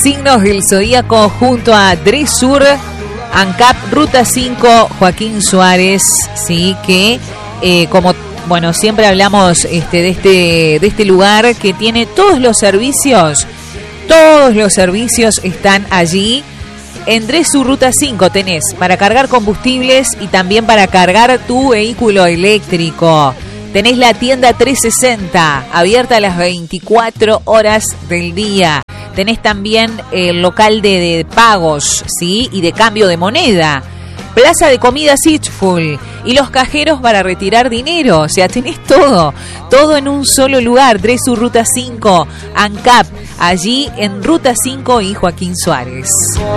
signos del zodíaco junto a Dressur, ANCAP, Ruta 5, Joaquín Suárez, sí, que como bueno, siempre hablamos de este lugar que tiene todos los servicios están allí. En Dressur Ruta 5 tenés para cargar combustibles y también para cargar tu vehículo eléctrico. Tenés la tienda 360, abierta a las 24 horas del día. Tenés también el local de pagos, ¿sí? Y de cambio de moneda. Plaza de comida Sitchful y los cajeros para retirar dinero. O sea, tenés todo en un solo lugar. Dressur Ruta 5, ANCAP, allí en Ruta 5 y Joaquín Suárez.